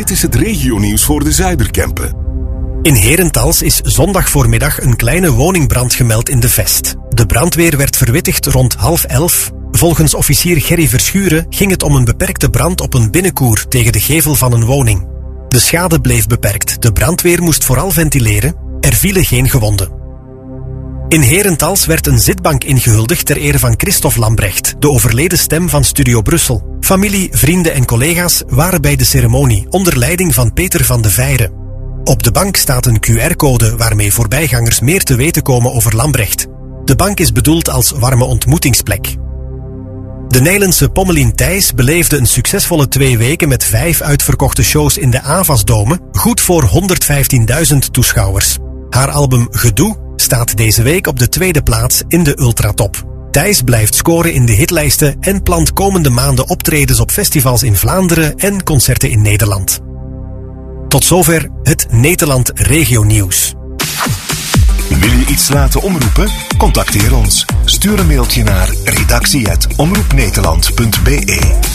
Dit is het regionieuws voor de Zuiderkempen. In Herentals is zondag voormiddag een kleine woningbrand gemeld in de Vest. De brandweer werd verwittigd rond 10:30. Volgens officier Gerry Verschuren ging het om een beperkte brand op een binnenkoer tegen de gevel van een woning. De schade bleef beperkt. De brandweer moest vooral ventileren. Er vielen geen gewonden. In Herentals werd een zitbank ingehuldigd ter ere van Christophe Lambrecht, de overleden stem van Studio Brussel. Familie, vrienden en collega's waren bij de ceremonie onder leiding van Peter van de Veire. Op de bank staat een QR-code waarmee voorbijgangers meer te weten komen over Lambrecht. De bank is bedoeld als warme ontmoetingsplek. De Nijlense Pommelien Thijs beleefde een succesvolle 2 weken met 5 uitverkochte shows in de Avasdome, goed voor 115.000 toeschouwers. Haar album Gedoe staat deze week op de 2e plaats in de Ultratop. Thijs blijft scoren in de hitlijsten en plant komende maanden optredens op festivals in Vlaanderen en concerten in Nederland. Tot zover het Nederland Regionieuws. Wil je iets laten omroepen? Contacteer ons. Stuur een mailtje naar redactie@omroepnederland.be.